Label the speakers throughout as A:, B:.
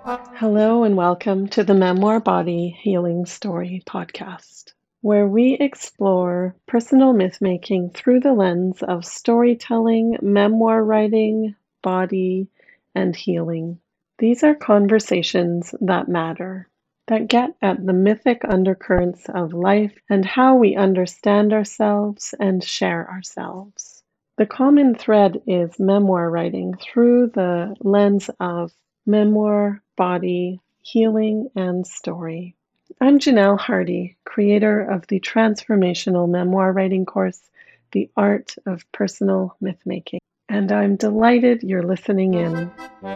A: Hello, and welcome to the Memoir Body Healing Story podcast, where we explore personal myth-making through the lens of storytelling, memoir writing, body, and healing. These are conversations that matter, that get at the mythic undercurrents of life and how we understand ourselves and share ourselves. The common thread is memoir writing through the lens of memoir, body, healing, and story. I'm Janelle Hardy, creator of the transformational memoir writing course, The Art of Personal Mythmaking, and I'm delighted you're listening in.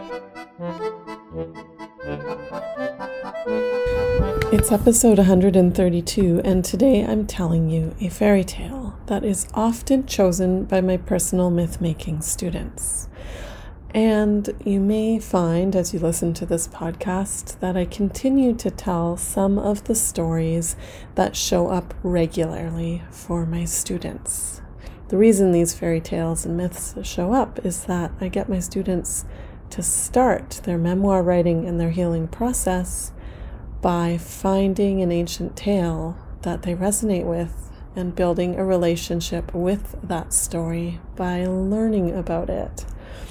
A: It's episode 132, and today I'm telling you a fairy tale that is often chosen by my personal myth-making students. And you may find as you listen to this podcast that I continue to tell some of the stories that show up regularly for my students. The reason these fairy tales and myths show up is that I get my students to start their memoir writing and their healing process by finding an ancient tale that they resonate with and building a relationship with that story by learning about it.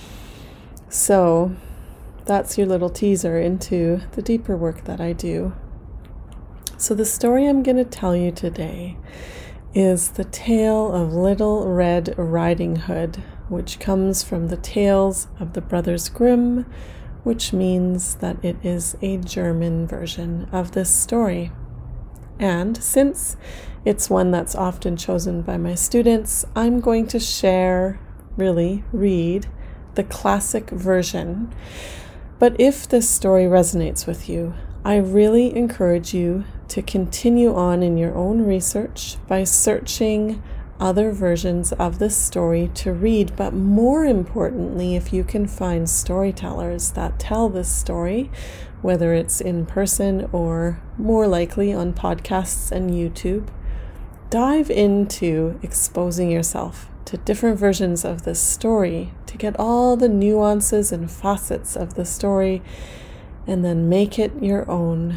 A: So that's your little teaser into the deeper work that I do. So the story I'm going to tell you today is the tale of Little Red Riding Hood, which comes from the Tales of the Brothers Grimm, which means that it is a German version of this story. And since it's one that's often chosen by my students, I'm going to read the classic version. But if this story resonates with you, I really encourage you to continue on in your own research by searching other versions of this story to read, but more importantly, if you can find storytellers that tell this story, whether it's in person or more likely on podcasts and YouTube, dive into exposing yourself to different versions of this story to get all the nuances and facets of the story and then make it your own.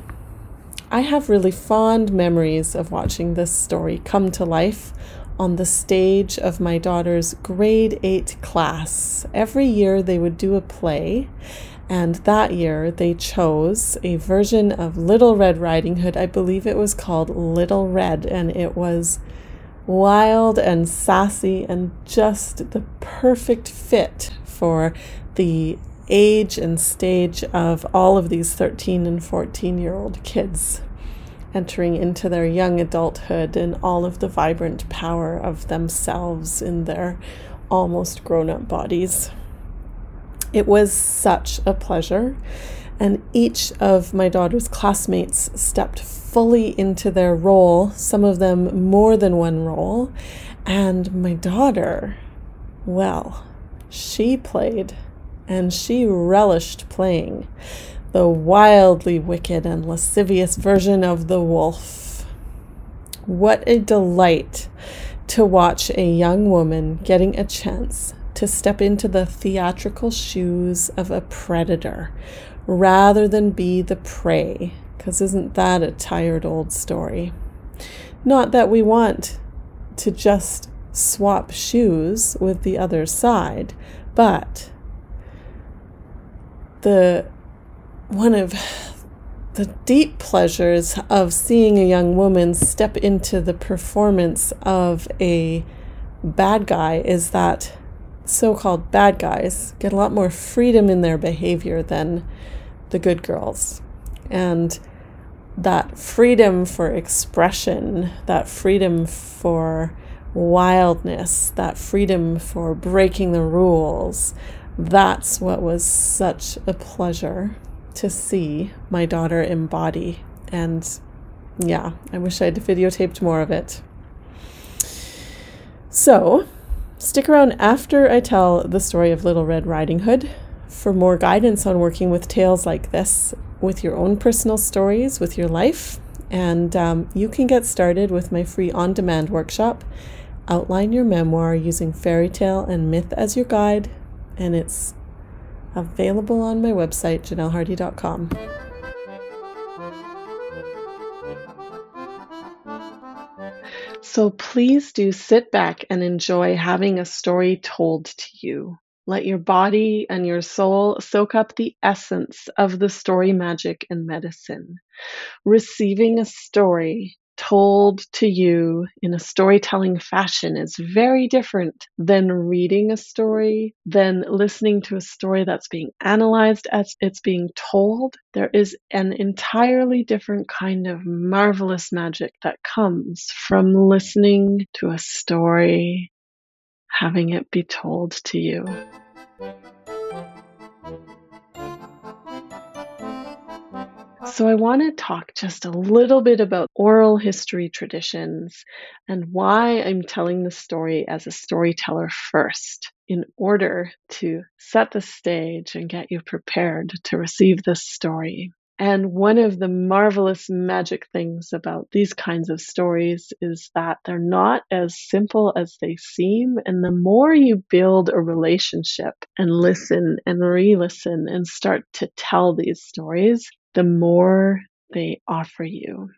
A: I have really fond memories of watching this story come to life on the stage of my daughter's grade 8 class. Every year they would do a play, and that year they chose a version of Little Red Riding Hood. I believe it was called Little Red, and it was wild and sassy and just the perfect fit for the age and stage of all of these 13 and 14-year-old kids entering into their young adulthood and all of the vibrant power of themselves in their almost grown-up bodies. It was such a pleasure, and each of my daughter's classmates stepped fully into their role, some of them more than one role, and my daughter, well, she played, and she relished playing, the wildly wicked and lascivious version of the wolf. What a delight to watch a young woman getting a chance to step into the theatrical shoes of a predator rather than be the prey, because isn't that a tired old story? Not that we want to just swap shoes with the other side, but one of the deep pleasures of seeing a young woman step into the performance of a bad guy is that so-called bad guys get a lot more freedom in their behavior than the good girls. And that freedom for expression, that freedom for wildness, that freedom for breaking the rules, that's what was such a pleasure to see my daughter embody. And yeah, I wish I'd videotaped more of it. So stick around after I tell the story of Little Red Riding Hood for more guidance on working with tales like this with your own personal stories, with your life. And you can get started with my free on-demand workshop, Outline Your Memoir Using Fairy Tale and Myth as Your Guide. And it's available on my website, JanelleHardy.com. So please do sit back and enjoy having a story told to you. Let your body and your soul soak up the essence of the story magic and medicine. Receiving a story told to you in a storytelling fashion is very different than reading a story, than listening to a story that's being analyzed as it's being told. There is an entirely different kind of marvelous magic that comes from listening to a story, having it be told to you. So I want to talk just a little bit about oral history traditions and why I'm telling the story as a storyteller first, in order to set the stage and get you prepared to receive this story. And one of the marvelous magic things about these kinds of stories is that they're not as simple as they seem. And the more you build a relationship and listen and re-listen and start to tell these stories, the more they offer you.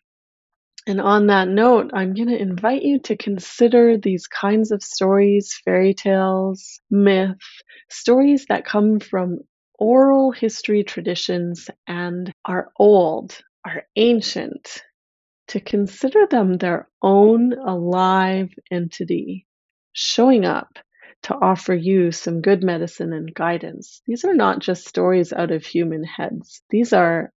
A: And on that note, I'm going to invite you to consider these kinds of stories, fairy tales, myth, stories that come from oral history traditions and are old, are ancient, to consider them their own alive entity, showing up to offer you some good medicine and guidance. These are not just stories out of human heads. These are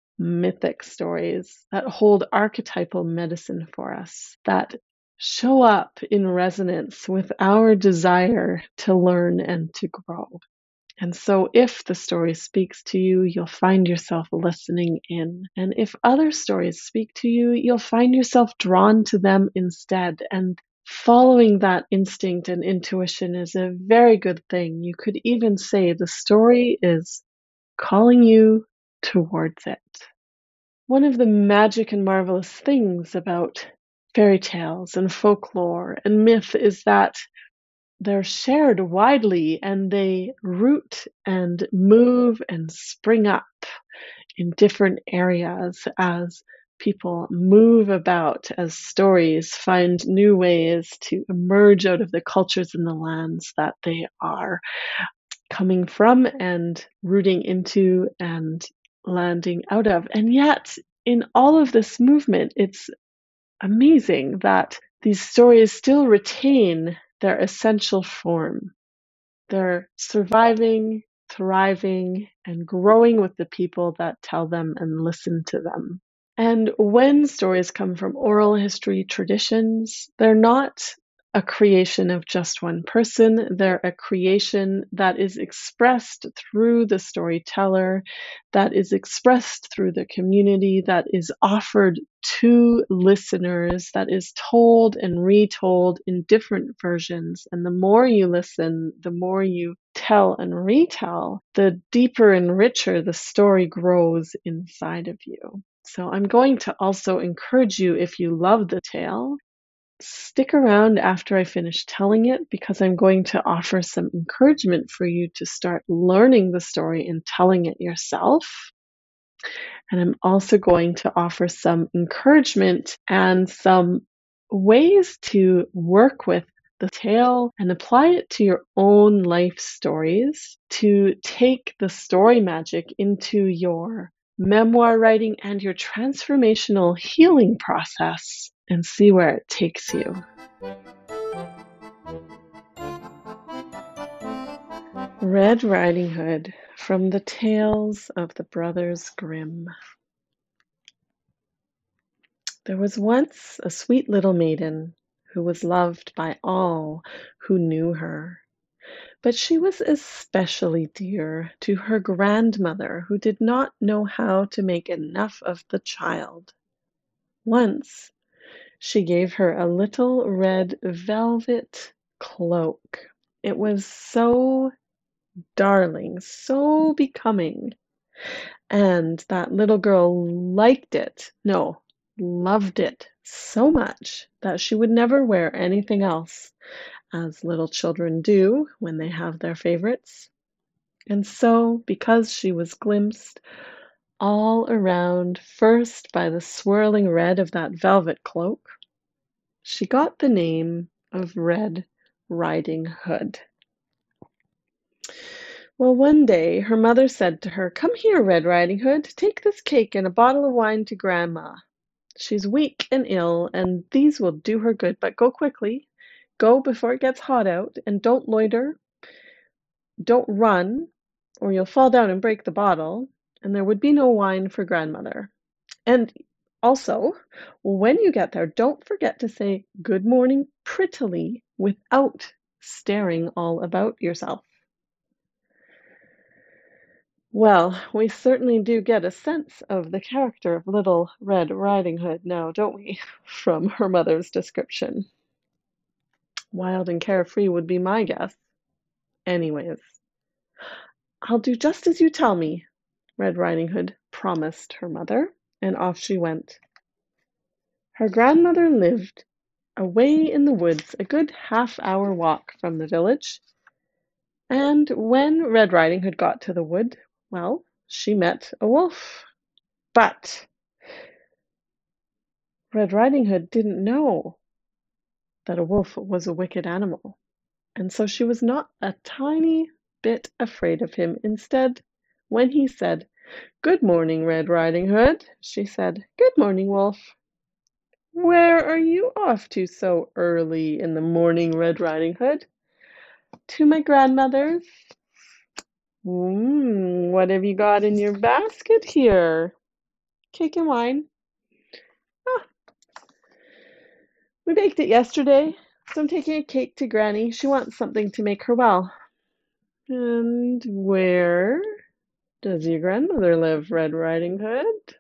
A: mythic stories that hold archetypal medicine for us, that show up in resonance with our desire to learn and to grow. And so if the story speaks to you, you'll find yourself listening in. And if other stories speak to you, you'll find yourself drawn to them instead. And following that instinct and intuition is a very good thing. You could even say the story is calling you towards it. One of the magic and marvelous things about fairy tales and folklore and myth is that they're shared widely and they root and move and spring up in different areas as people move about, as stories find new ways to emerge out of the cultures and the lands that they are coming from and rooting into and landing out of. And yet, in all of this movement, it's amazing that these stories still retain their essential form. They're surviving, thriving, and growing with the people that tell them and listen to them. And when stories come from oral history traditions, they're not a creation of just one person. They're a creation that is expressed through the storyteller, that is expressed through the community, that is offered to listeners, that is told and retold in different versions. And the more you listen, the more you tell and retell, the deeper and richer the story grows inside of you. So I'm going to also encourage you, if you love the tale, stick around after I finish telling it, because I'm going to offer some encouragement for you to start learning the story and telling it yourself. And I'm also going to offer some encouragement and some ways to work with the tale and apply it to your own life stories, to take the story magic into your memoir writing and your transformational healing process and see where it takes you. Red Riding Hood, from the Tales of the Brothers Grimm. There was once a sweet little maiden who was loved by all who knew her. But she was especially dear to her grandmother, who did not know how to make enough of the child. Once she gave her a little red velvet cloak. It was so darling, so becoming. And that little girl liked it. No, loved it so much that she would never wear anything else, as little children do when they have their favorites. And so, because she was glimpsed all around, first by the swirling red of that velvet cloak, she got the name of Red Riding Hood. Well, one day her mother said to her, "Come here, Red Riding Hood, take this cake and a bottle of wine to Grandma. She's weak and ill, and these will do her good, but go quickly. Go before it gets hot out, and don't loiter, don't run, or you'll fall down and break the bottle, and there would be no wine for Grandmother. And also, when you get there, don't forget to say good morning prettily without staring all about yourself." Well, we certainly do get a sense of the character of Little Red Riding Hood now, don't we? From her mother's description. Wild and carefree would be my guess. Anyways, "I'll do just as you tell me," Red Riding Hood promised her mother, and off she went. Her grandmother lived away in the woods, a good half-hour walk from the village, and when Red Riding Hood got to the wood, well, she met a wolf. But Red Riding Hood didn't know that a wolf was a wicked animal, and so she was not a tiny bit afraid of him. Instead, when he said, "Good morning, Red Riding Hood," she said, "Good morning, Wolf. Where are you off to so early in the morning, Red Riding Hood?" "To my grandmother's." What have you got in your basket here?" "Cake and wine." "Ah, we baked it yesterday, so I'm taking a cake to Granny. She wants something to make her well." "And where does your grandmother live, Red Riding Hood?"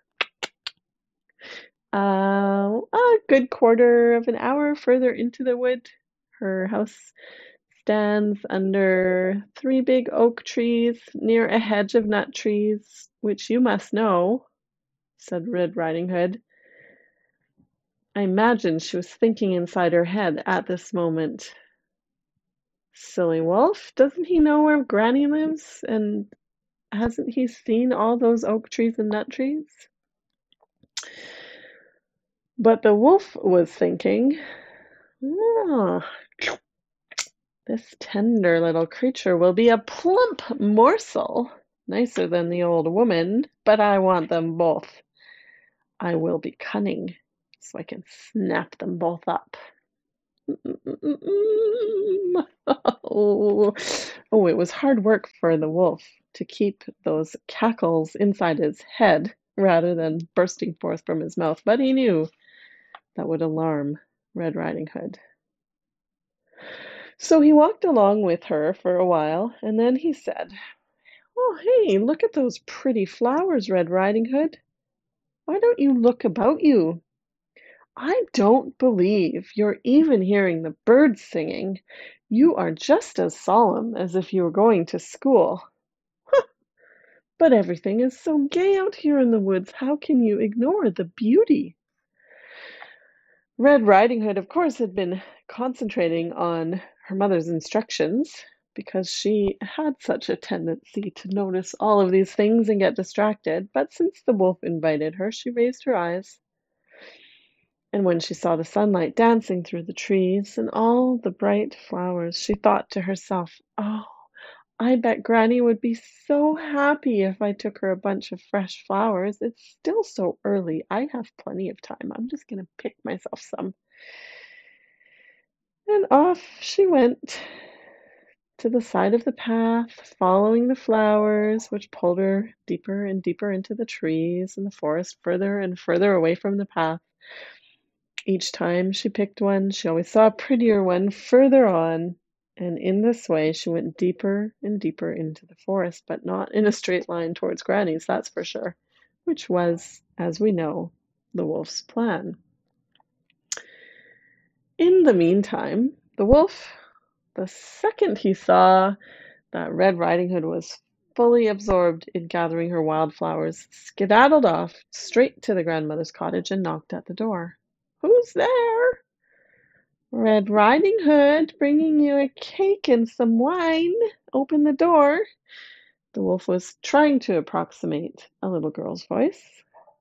A: A good quarter of an hour further into the wood. Her house stands under 3 big oak trees near a hedge of nut trees, which you must know," said Red Riding Hood. I imagine she was thinking inside her head at this moment, "Silly wolf, doesn't he know where Granny lives? And hasn't he seen all those oak trees and nut trees?" But the wolf was thinking, "Ah, this tender little creature will be a plump morsel, nicer than the old woman, but I want them both. I will be cunning, so I can snap them both up." Oh, it was hard work for the wolf to keep those cackles inside his head rather than bursting forth from his mouth, but he knew that would alarm Red Riding Hood. So he walked along with her for a while, and then he said, "Oh, hey, look at those pretty flowers, Red Riding Hood. Why don't you look about you? I don't believe you're even hearing the birds singing. You are just as solemn as if you were going to school. But everything is so gay out here in the woods. How can you ignore the beauty?" Red Riding Hood, of course, had been concentrating on her mother's instructions because she had such a tendency to notice all of these things and get distracted. But since the wolf invited her, she raised her eyes, and when she saw the sunlight dancing through the trees and all the bright flowers, she thought to herself, "Oh, I bet Granny would be so happy if I took her a bunch of fresh flowers. It's still so early. I have plenty of time. I'm just going to pick myself some." And off she went to the side of the path, following the flowers, which pulled her deeper and deeper into the trees and the forest, further and further away from the path. Each time she picked one, she always saw a prettier one further on, and in this way she went deeper and deeper into the forest, but not in a straight line towards Granny's, that's for sure, which was, as we know, the wolf's plan. In the meantime, the wolf, the second he saw that Red Riding Hood was fully absorbed in gathering her wildflowers, skedaddled off straight to the grandmother's cottage and knocked at the door. "Who's there?" "Red Riding Hood, bringing you a cake and some wine. Open the door." The wolf was trying to approximate a little girl's voice,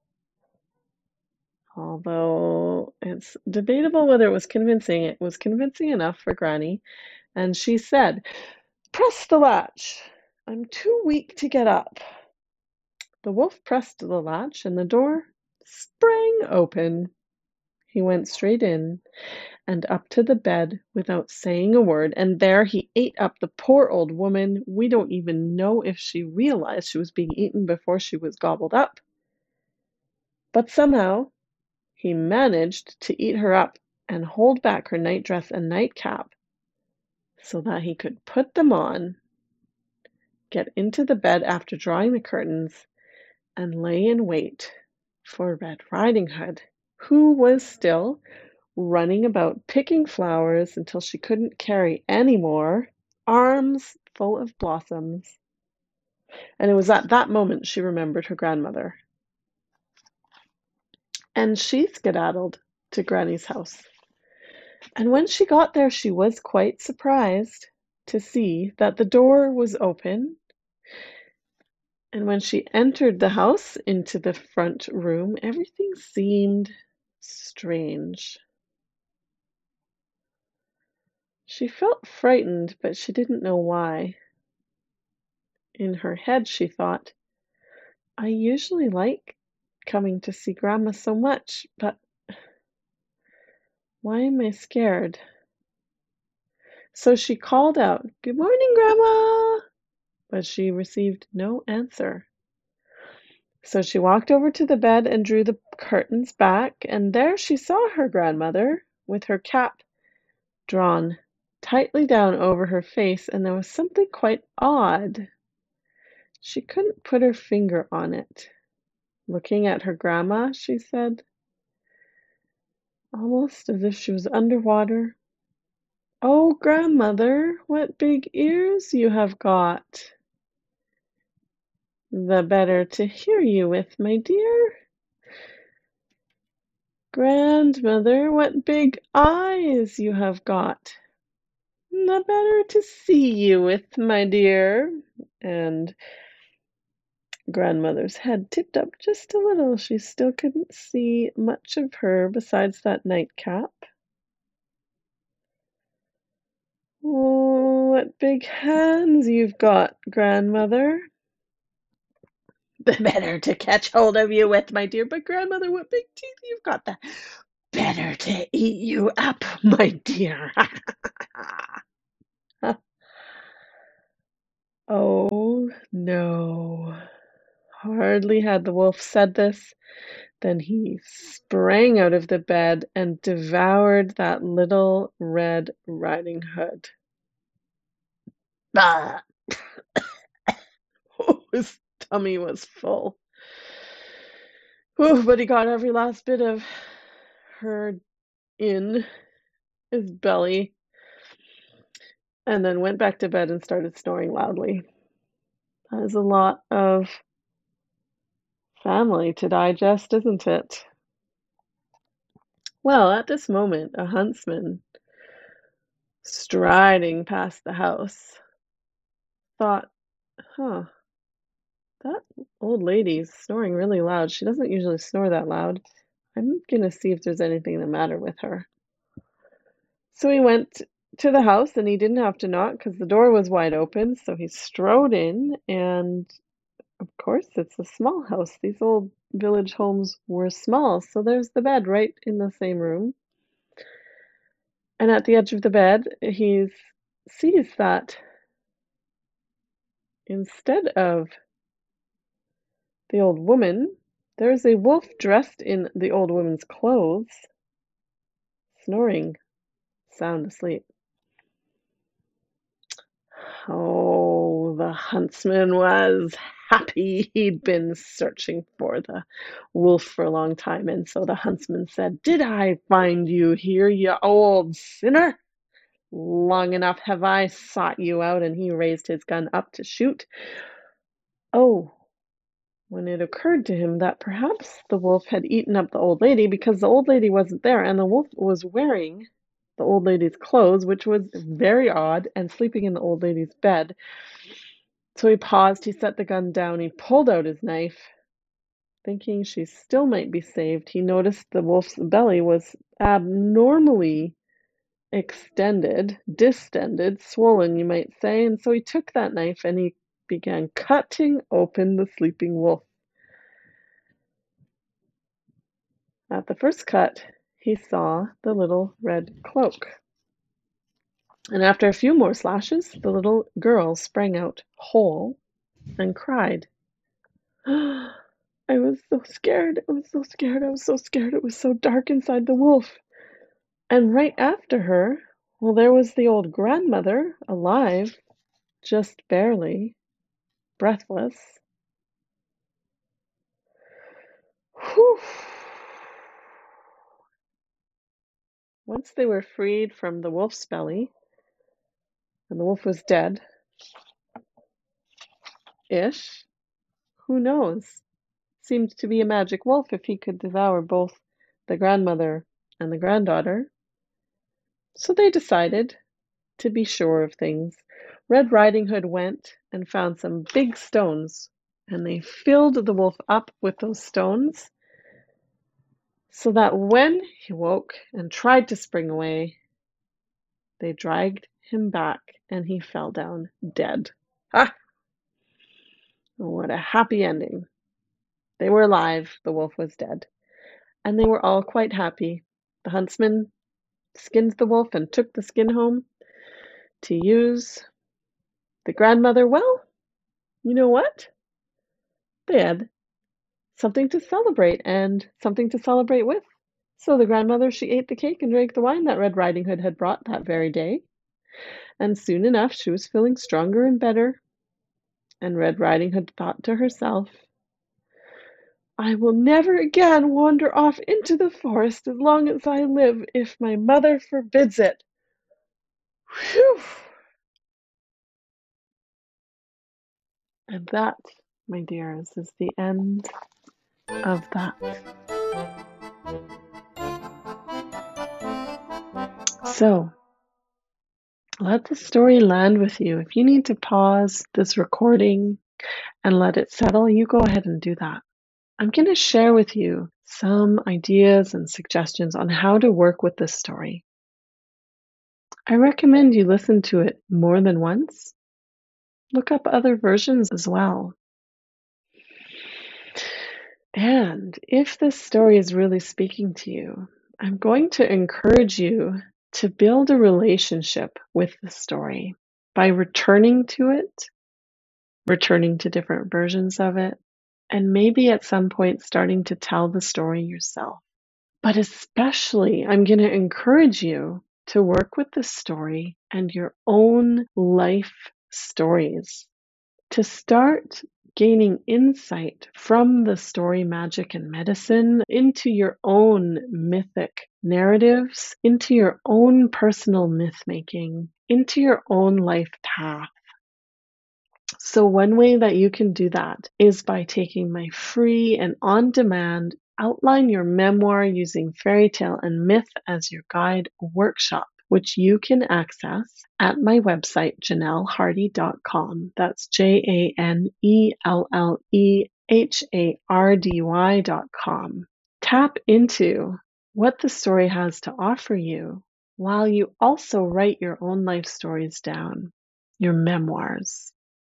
A: although it's debatable whether it was convincing. It was convincing enough for Granny, and she said, "Press the latch. I'm too weak to get up." The wolf pressed the latch, and the door sprang open. He went straight in and up to the bed without saying a word, and there he ate up the poor old woman. We don't even know if she realized she was being eaten before she was gobbled up. But somehow he managed to eat her up and hold back her nightdress and nightcap so that he could put them on, get into the bed after drawing the curtains, and lay in wait for Red Riding Hood, who was still running about picking flowers until she couldn't carry any more, arms full of blossoms. And it was at that moment she remembered her grandmother. And she skedaddled to Granny's house. And when she got there, she was quite surprised to see that the door was open. And when she entered the house into the front room, everything seemed strange. She felt frightened, but she didn't know why. In her head, she thought, I usually like coming to see Grandma so much, but why am I scared? So she called out, "Good morning, Grandma!" But she received no answer. So she walked over to the bed and drew the curtains back, and there she saw her grandmother with her cap drawn tightly down over her face, and there was something quite odd. She couldn't put her finger on it. Looking at her grandma, she said, almost as if she was underwater, "Oh, grandmother, what big ears you have got!" "The better to hear you with, my dear." "Grandmother, what big eyes you have got!" "The better to see you with, my dear." And grandmother's head tipped up just a little. She still couldn't see much of her besides that nightcap. "Oh, what big hands you've got, grandmother." "The better to catch hold of you with, my dear." "But grandmother, what big teeth you've got." "The better to eat you up, my dear." Oh no. Hardly had the wolf said this than he sprang out of the bed and devoured that little Red Riding Hood. Ah! His tummy was full. But he got every last bit of her in his belly and then went back to bed and started snoring loudly. That is a lot of family to digest, isn't it? Well, at this moment, a huntsman, striding past the house, thought, huh, that old lady's snoring really loud. She doesn't usually snore that loud. I'm gonna see if there's anything the matter with her. So he went to the house and he didn't have to knock because the door was wide open. So he strode in, and of course, it's a small house. These old village homes were small. So there's the bed right in the same room. And at the edge of the bed, he sees that instead of the old woman, there's a wolf dressed in the old woman's clothes, snoring, sound asleep. Oh, the huntsman was happy. He'd been searching for the wolf for a long time, and so the huntsman said, "Did I find you here, you old sinner? Long enough have I sought you out." And he raised his gun up to shoot. Oh, when it occurred to him that perhaps the wolf had eaten up the old lady because the old lady wasn't there and the wolf was wearing the old lady's clothes, which was very odd, and sleeping in the old lady's bed. So he paused, he set the gun down, he pulled out his knife. Thinking she still might be saved, he noticed the wolf's belly was abnormally distended, swollen, you might say, and so he took that knife and he began cutting open the sleeping wolf. At the first cut, he saw the little red cloak. And after a few more slashes, the little girl sprang out whole and cried. I was so scared. I was so scared. I was so scared. It was so dark inside the wolf. And right after her, well, there was the old grandmother, alive, just barely, breathless. Whew. Once they were freed from the wolf's belly, and the wolf was dead-ish, who knows? Seemed to be a magic wolf if he could devour both the grandmother and the granddaughter. So they decided, to be sure of things, Red Riding Hood went and found some big stones, and they filled the wolf up with those stones so that when he woke and tried to spring away, they dragged him back and he fell down dead. Ah! What a happy ending. They were alive, the wolf was dead, and they were all quite happy. The huntsman skinned the wolf and took the skin home to use. The grandmother, well, you know what? They had something to celebrate and something to celebrate with. So the grandmother, she ate the cake and drank the wine that Red Riding Hood had brought that very day. And soon enough, she was feeling stronger and better. And Red Riding Hood thought to herself, I will never again wander off into the forest as long as I live, if my mother forbids it. Whew! And that, my dears, is the end of that. So, let the story land with you. If you need to pause this recording and let it settle, you go ahead and do that. I'm going to share with you some ideas and suggestions on how to work with this story. I recommend you listen to it more than once. Look up other versions as well. And if this story is really speaking to you, I'm going to encourage you to build a relationship with the story by returning to it, returning to different versions of it, and maybe at some point starting to tell the story yourself. But especially, I'm going to encourage you to work with the story and your own life stories to start gaining insight from the story magic and medicine into your own mythic narratives, into your own personal myth making, into your own life path. So one way that you can do that is by taking my free and on-demand Outline Your Memoir Using Fairy Tale and Myth as Your Guide workshop, which you can access at my website, JanelleHardy.com. That's JanelleHardy.com. Tap into what the story has to offer you while you also write your own life stories down, your memoirs.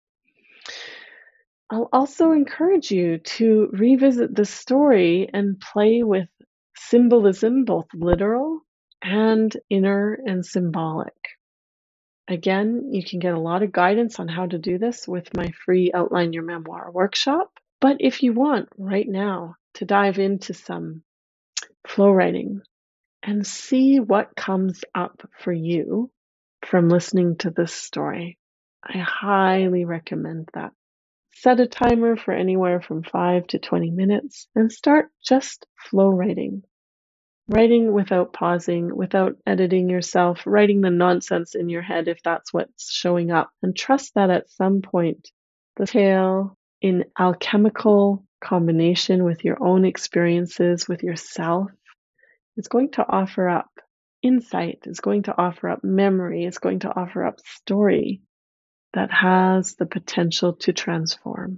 A: I'll also encourage you to revisit the story and play with symbolism, both literal and inner and symbolic. Again, you can get a lot of guidance on how to do this with my free Outline Your Memoir workshop. But if you want right now to dive into some flow writing and see what comes up for you from listening to this story, I highly recommend that. Set a timer for anywhere from 5 to 20 minutes and start just flow writing. Writing without pausing, without editing yourself, writing the nonsense in your head if that's what's showing up. And trust that at some point, the tale in alchemical combination with your own experiences with yourself is going to offer up insight, is going to offer up memory, is going to offer up story that has the potential to transform.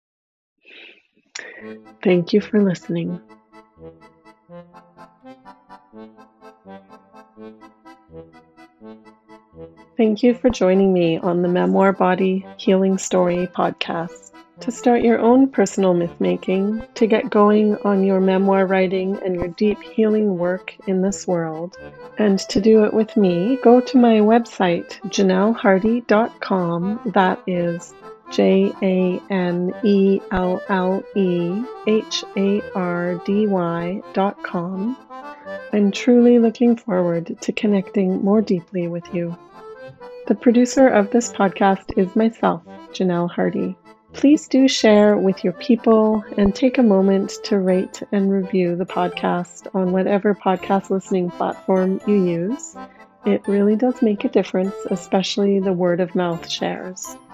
A: Thank you for listening. Thank you for joining me on the Memoir Body Healing Story podcast. To start your own personal myth-making, to get going on your memoir writing and your deep healing work in this world, and to do it with me, go to my website, JanelleHardy.com. That is JanelleHardy.com. I'm truly looking forward to connecting more deeply with you. The producer of this podcast is myself, Janelle Hardy. Please do share with your people and take a moment to rate and review the podcast on whatever podcast listening platform you use. It really does make a difference, especially the word of mouth shares.